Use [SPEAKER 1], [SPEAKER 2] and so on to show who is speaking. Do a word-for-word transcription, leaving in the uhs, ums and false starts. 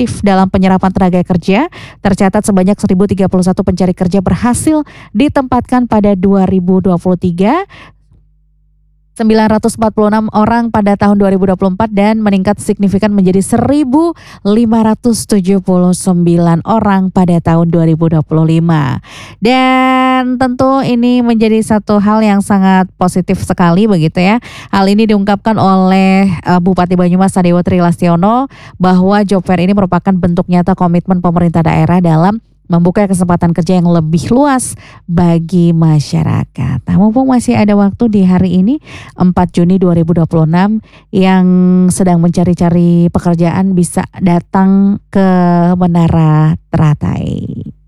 [SPEAKER 1] efektif dalam penyerapan tenaga kerja. Tercatat sebanyak seribu tiga puluh satu pencari kerja berhasil ditempatkan pada dua ribu dua puluh tiga, sembilan ratus empat puluh enam orang pada tahun dua ribu dua puluh empat dan meningkat signifikan menjadi seribu lima ratus tujuh puluh sembilan orang pada tahun dua ribu dua puluh lima. Dan tentu ini menjadi satu hal yang sangat positif sekali begitu ya. Hal ini diungkapkan oleh uh, Bupati Banyumas Sadewo Trilastiono bahwa job fair ini merupakan bentuk nyata komitmen pemerintah daerah dalam membuka kesempatan kerja yang lebih luas bagi masyarakat. Nah, mumpung masih ada waktu di hari ini empat Juni dua ribu dua puluh enam yang sedang mencari-cari pekerjaan bisa datang ke Menara Teratai.